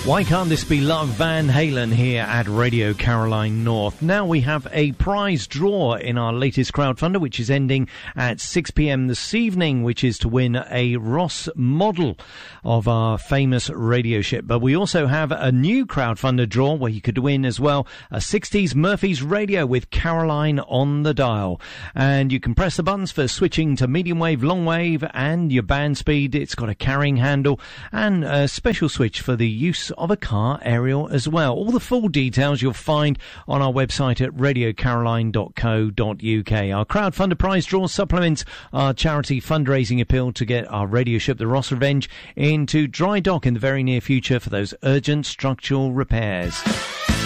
Why can't this be love? Van Halen here at Radio Caroline North. Now we have a prize draw in our latest crowdfunder, which is ending at 6 p.m. this evening, which is to win a Ross model of our famous radio ship. But we also have a new crowdfunder draw where you could win as well a 60s Murphy's radio with Caroline on the dial. And you can press the buttons for switching to medium wave, long wave, and your band speed. It's got a carrying handle and a special switch for the use of a car aerial as well. All the full details you'll find on our website at radiocaroline.co.uk. Our crowdfunder prize draw supplements our charity fundraising appeal to get our radio ship, the Ross Revenge, into dry dock in the very near future for those urgent structural repairs.